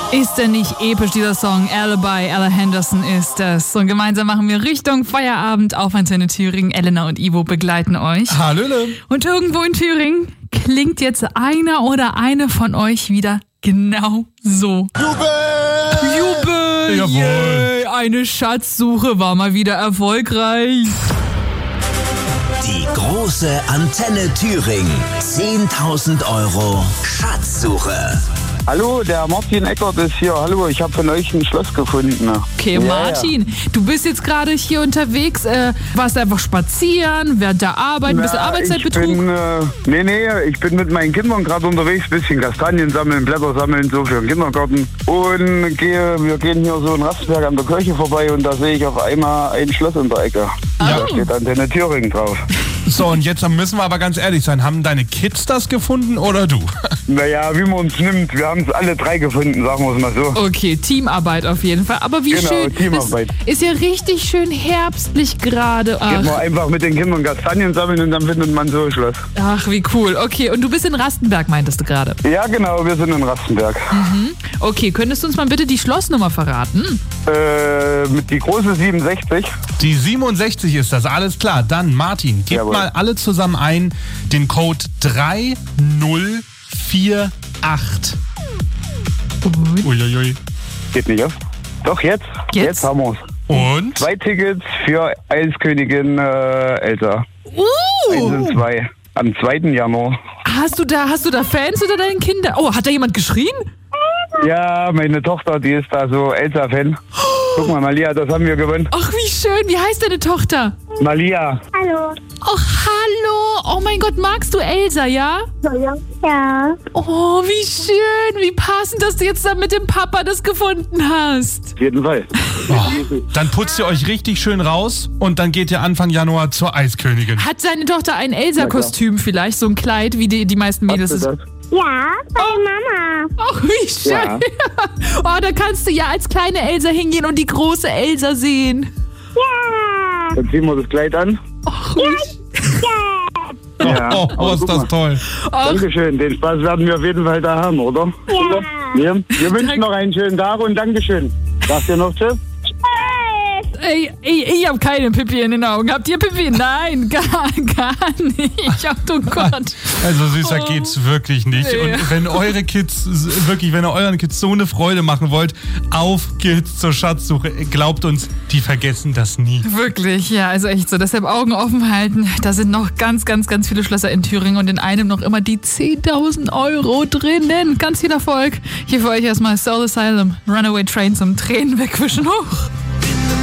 Ist denn nicht episch, dieser Song? Alibi, Ella Henderson ist es. Und gemeinsam machen wir Richtung Feierabend auf Antenne Thüringen. Elena und Ivo begleiten euch. Hallöle. Und irgendwo in Thüringen klingt jetzt einer oder eine von euch wieder genau so. Jubel! Jubel! Jawohl. Yay, eine Schatzsuche war mal wieder erfolgreich. Die große Antenne Thüringen. 10.000 Euro Schatzsuche. Hallo, der Martin Eckert ist hier. Hallo, ich habe von euch ein Schloss gefunden. Okay, Ja, Martin, du bist jetzt gerade hier unterwegs. Warst einfach spazieren, während der Arbeit, ein bisschen Arbeitszeitbetrug? Ich bin mit meinen Kindern gerade unterwegs, bisschen Kastanien sammeln, Blätter sammeln, so für den Kindergarten. Und wir gehen hier so in Rastenberg an der Kirche vorbei und da sehe ich auf einmal ein Schloss in der Ecke. Da steht Antenne Thüringen drauf. So, und jetzt müssen wir aber ganz ehrlich sein. Haben deine Kids das gefunden oder du? Naja, wie man uns nimmt, wir haben es alle drei gefunden, sagen wir es mal so. Okay, Teamarbeit auf jeden Fall. Aber wie Genau, schön. Teamarbeit. Das ist ja richtig schön herbstlich gerade. Geht man einfach mit den Kindern Kastanien sammeln und dann findet man so ein Schloss. Ach, wie cool. Okay, und du bist in Rastenberg, meintest du gerade. Ja, genau, wir sind in Rastenberg. Okay, könntest du uns mal bitte die Schlossnummer verraten? Mit die große 67. Die 67 ist das, alles klar. Dann, Martin, gib Jawohl. mal alle zusammen ein den Code 3048. Uiuiui. Geht nicht auf. Doch, jetzt. Jetzt haben wir's. Und? 2 Tickets für Eiskönigin Elsa. 1 und 2. Am 2. Januar. Hast du da Fans oder deine Kinder? Oh, hat da jemand geschrien? Ja, meine Tochter, die ist da so Elsa-Fan. Guck mal, Malia, das haben wir gewonnen. Ach, wie schön. Wie heißt deine Tochter? Malia. Hallo. Oh, hallo. Oh mein Gott, magst du Elsa, ja? Ja. Oh, wie schön. Wie passend, dass du jetzt da mit dem Papa das gefunden hast. Auf jeden Fall. Dann putzt ihr euch richtig schön raus und dann geht ihr Anfang Januar zur Eiskönigin. Hat seine Tochter ein Elsa-Kostüm vielleicht? So ein Kleid, wie die meisten Mädels Hast du es... das? Ja, bei Mama. Ach, wie schön. Ja. Oh, da kannst du ja als kleine Elsa hingehen und die große Elsa sehen. Ja. Dann ziehen wir das Kleid an. Ach, wie Ja. Oh, Aber ist guck das mal. toll. Dankeschön. Den Spaß werden wir auf jeden Fall da haben, oder? Ja. Wir wünschen noch einen schönen Tag und Dankeschön. Sagt ihr noch Tschüss? Ey, ich habe keine Pipi in den Augen. Habt ihr Pipi? Nein, gar nicht. Ach du Gott. Also süßer geht's wirklich nicht. Nee. Und wenn ihr euren Kids so eine Freude machen wollt, auf geht's zur Schatzsuche. Glaubt uns, die vergessen das nie. Wirklich, ja, also echt so. Deshalb Augen offen halten. Da sind noch ganz, ganz, ganz viele Schlösser in Thüringen und in einem noch immer die 10.000 Euro drinnen. Ganz viel Erfolg. Hier für euch erstmal Soul Asylum, Runaway Train zum Tränen wegwischen hoch.